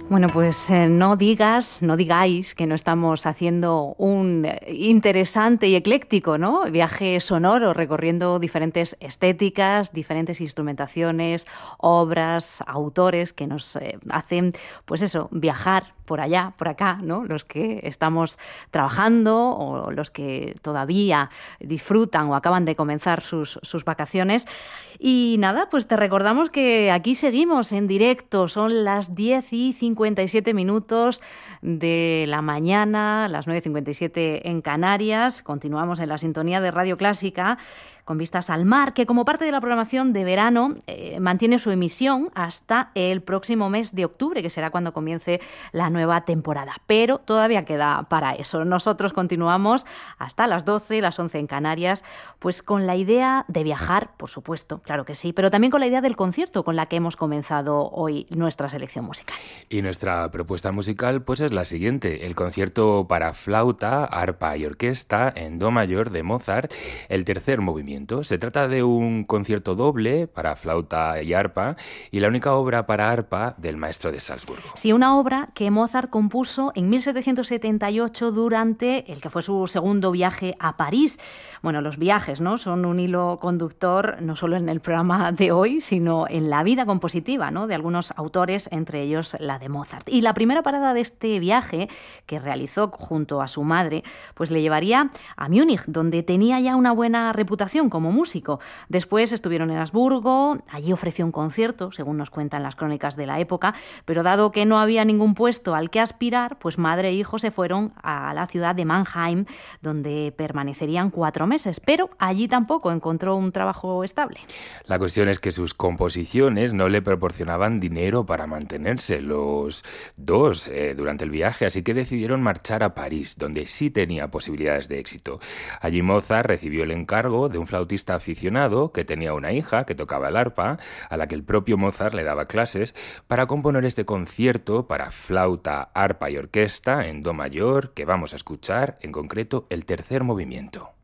Bueno, pues no digáis que no estamos haciendo un interesante y ecléctico, ¿no? Viaje sonoro recorriendo diferentes estéticas, diferentes instrumentaciones, obras, autores que nos hacen, pues eso, viajar por allá, por acá, ¿no? Los que estamos trabajando o los que todavía disfrutan o acaban de comenzar sus vacaciones. Y nada, pues te recordamos que aquí seguimos en directo, son las 10:57 de la mañana, las 9:57 en Canarias. Continuamos en la sintonía de Radio Clásica con vistas al mar, que como parte de la programación de verano mantiene su emisión hasta el próximo mes de octubre, que será cuando comience la nueva temporada. Pero todavía queda para eso. Nosotros continuamos hasta las 12, las 11 en Canarias, pues con la idea de viajar, por supuesto, claro que sí, pero también con la idea del concierto con la que hemos comenzado hoy nuestra selección musical. Y nuestra propuesta musical pues es la siguiente: el concierto para flauta, arpa y orquesta en do mayor de Mozart, el tercer movimiento. Se trata de un concierto doble para flauta y arpa y la única obra para arpa del maestro de Salzburgo. Sí, una obra que Mozart compuso en 1778 durante el que fue su segundo viaje a París. Bueno, los viajes, ¿no?, son un hilo conductor no solo en el programa de hoy, sino en la vida compositiva, ¿no?, de algunos autores, entre ellos la de Mozart. Y la primera parada de este viaje que realizó junto a su madre, pues le llevaría a Múnich, donde tenía ya una buena reputación como músico. Después estuvieron en Habsburgo, allí ofreció un concierto, según nos cuentan las crónicas de la época, pero dado que no había ningún puesto al que aspirar, pues madre e hijo se fueron a la ciudad de Mannheim, donde permanecerían 4 meses, pero allí tampoco encontró un trabajo estable. La cuestión es que sus composiciones no le proporcionaban dinero para mantenerse los dos durante el viaje, así que decidieron marchar a París, donde sí tenía posibilidades de éxito. Allí Mozart recibió el encargo de un flautista aficionado que tenía una hija que tocaba el arpa, a la que el propio Mozart le daba clases, para componer este concierto para flauta, arpa y orquesta en do mayor que vamos a escuchar, en concreto el tercer movimiento.